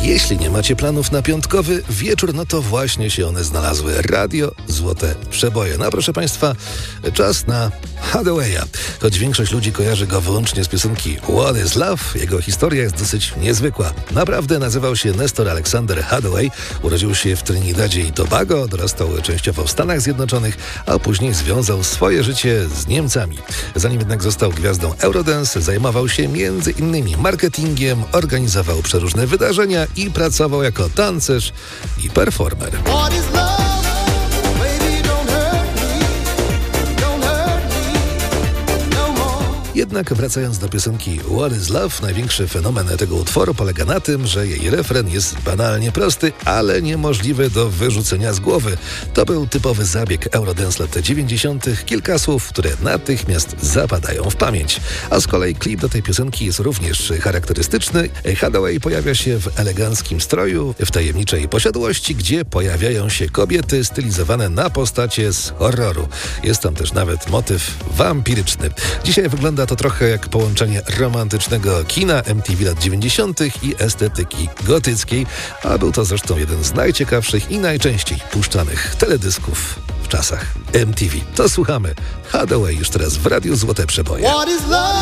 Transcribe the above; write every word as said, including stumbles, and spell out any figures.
Jeśli nie macie planów na piątkowy wieczór, no to właśnie się one znalazły. Radio Złote Przeboje. No proszę Państwa, czas na Hathawaya. Choć większość ludzi kojarzy go wyłącznie z piosenki What is Love, jego historia jest dosyć niezwykła. Naprawdę nazywał się Nestor Alexander Hathaway, urodził się w Trinidadzie i Tobago, dorastał częściowo w Stanach Zjednoczonych, a później związał swoje życie z Niemcami. Zanim jednak został gwiazdą Eurodance, zajmował się między innymi marketingiem, organizował przeróżne wydarzenia i pracował jako tancerz i performer. Jednak wracając do piosenki What is Love, największy fenomen tego utworu polega na tym, że jej refren jest banalnie prosty, ale niemożliwy do wyrzucenia z głowy. To był typowy zabieg Eurodance lat dziewięćdziesiątych. Kilka słów, które natychmiast zapadają w pamięć. A z kolei klip do tej piosenki jest również charakterystyczny. Hathaway pojawia się w eleganckim stroju, w tajemniczej posiadłości, gdzie pojawiają się kobiety stylizowane na postacie z horroru. Jest tam też nawet motyw wampiryczny. Dzisiaj wygląda to trochę jak połączenie romantycznego kina M T V lat dziewięćdziesiątych i estetyki gotyckiej, a był to zresztą jeden z najciekawszych i najczęściej puszczanych teledysków w czasach M T V. To słuchamy Hathaway już teraz w Radiu Złote Przeboje.